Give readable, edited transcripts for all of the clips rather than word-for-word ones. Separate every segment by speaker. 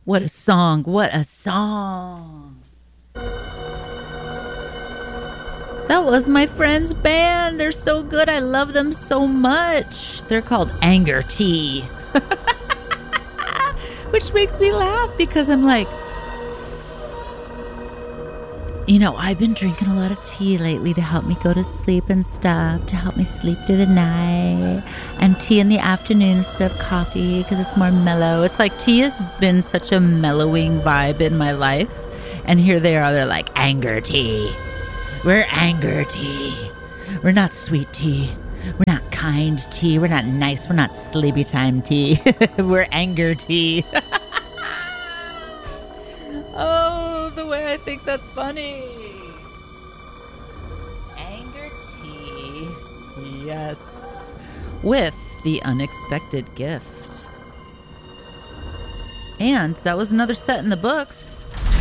Speaker 1: What a song. What a song. That was my friend's band. They're so good. I love them so much. They're called Anger Tea. Which makes me laugh because I'm like, you know, I've been drinking a lot of tea lately to help me go to sleep and stuff, to help me sleep through the night. And tea in the afternoon instead of coffee because it's more mellow. It's like tea has been such a mellowing vibe in my life. And here they are, they're like, Anger Tea. We're Anger Tea. We're not sweet tea. We're not kind tea. We're not nice. We're not sleepy time tea. We're Anger Tea. Oh, the way I think that's funny. Anger Tea. Yes. With the unexpected gift. And that was another set in the books.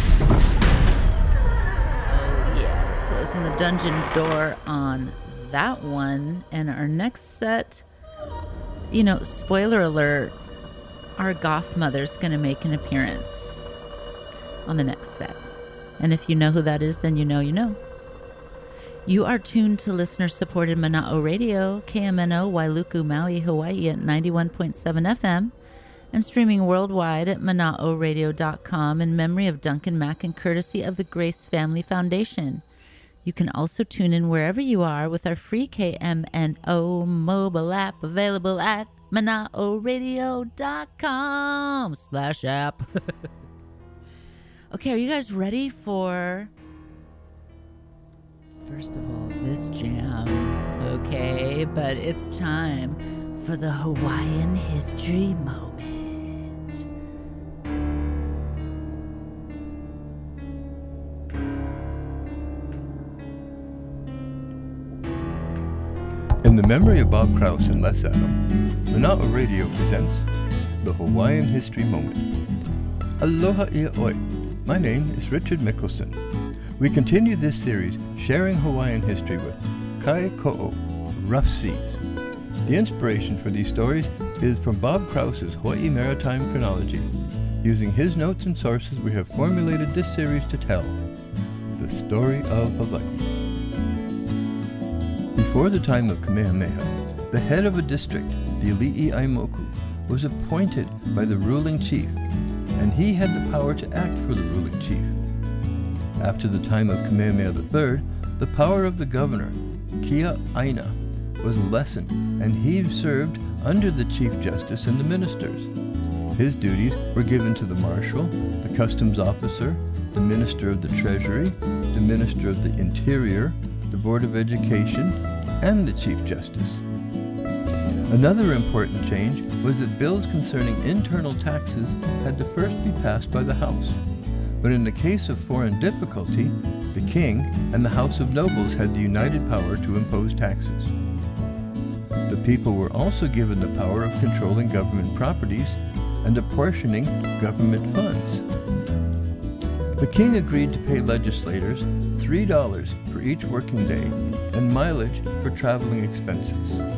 Speaker 1: Oh, yeah. Closing the dungeon door on that one. And our next set, you know, spoiler alert, our goth mother's going to make an appearance on the next set. And if you know who that is, then you know you know. You are tuned to listener-supported Mana'o Radio, KMNO, Wailuku, Maui, Hawaii at 91.7 FM, and streaming worldwide at mana'oradio.com in memory of Duncan Mack and courtesy of the Grace Family Foundation. You can also tune in wherever you are with our free KMNO mobile app available at mana'oradio.com/app. Okay, are you guys ready for, first of all, this jam? Okay, but it's time for the Hawaiian History Moment.
Speaker 2: In the memory of Bob Krause and Les Adam, Mana'o Radio presents the Hawaiian History Moment. Aloha ia'oi. My name is Richard Mickelson. We continue this series sharing Hawaiian history with Kai Ko'o, Rough Seas. The inspiration for these stories is from Bob Krause's Hawaii Maritime Chronology. Using his notes and sources, we have formulated this series to tell the story of Hawaii. Before the time of Kamehameha, the head of a district, the Ali'i Aimoku, was appointed by the ruling chief, and he had the power to act for the ruling chief. After the time of Kamehameha III, the power of the governor, Kia Aina, was lessened, and he served under the chief justice and the ministers. His duties were given to the marshal, the customs officer, the minister of the treasury, the minister of the interior, the board of education, and the chief justice. Another important change was that bills concerning internal taxes had to first be passed by the House. But in the case of foreign difficulty, the king and the House of Nobles had the united power to impose taxes. The people were also given the power of controlling government properties and apportioning government funds. The king agreed to pay legislators $3 for each working day and mileage for traveling expenses.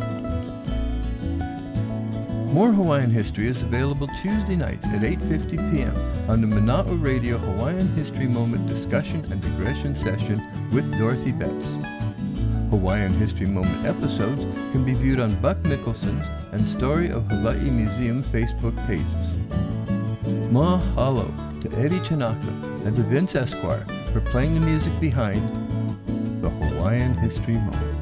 Speaker 2: More Hawaiian history is available Tuesday nights at 8:50 p.m. on the Mana'o Radio Hawaiian History Moment discussion and digression session with Dorothy Betts. Hawaiian History Moment episodes can be viewed on Buck Mickelson's and Story of Hawaii Museum Facebook pages. Mahalo to Eddie Tanaka and to Vince Esquire for playing the music behind the Hawaiian History Moment.